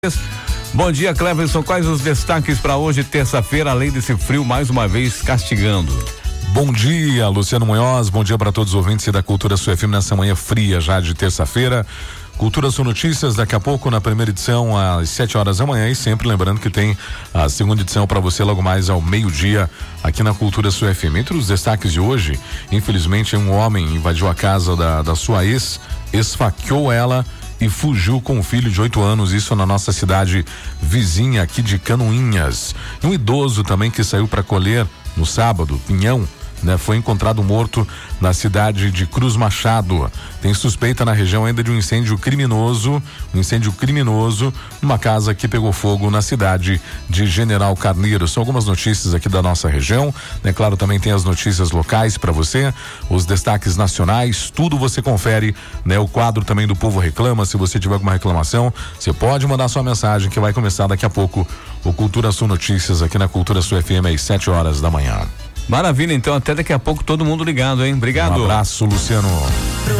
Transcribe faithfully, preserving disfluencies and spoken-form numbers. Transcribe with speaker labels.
Speaker 1: Bom dia, Cleverson. Quais os destaques para hoje, terça-feira, além desse frio mais uma vez castigando?
Speaker 2: Bom dia, Luciano Munhoz. Bom dia para todos os ouvintes da Cultura Sul F M nessa manhã fria já de terça-feira. Cultura Sul Notícias daqui a pouco na primeira edição às sete horas da manhã e sempre lembrando que tem a segunda edição para você logo mais ao meio-dia aqui na Cultura Sul F M. Entre os destaques de hoje, infelizmente um homem invadiu a casa da, da sua ex, esfaqueou ela e fugiu com um filho de oito anos, isso na nossa cidade vizinha aqui de Canoinhas. E um idoso também que saiu para colher no sábado, pinhão, né? Foi encontrado morto na cidade de Cruz Machado. Tem suspeita na região ainda de um incêndio criminoso, um incêndio criminoso numa casa que pegou fogo na cidade de General Carneiro. São algumas notícias aqui da nossa região, né? Claro, também tem as notícias locais para você, os destaques nacionais, tudo você confere, né? O quadro também do Povo Reclama, se você tiver alguma reclamação, você pode mandar sua mensagem que vai começar daqui a pouco o Cultura Sul Notícias aqui na Cultura Sul F M às sete horas da manhã.
Speaker 1: Maravilha, então até daqui a pouco todo mundo ligado, hein? Obrigado.
Speaker 2: Um abraço, Luciano.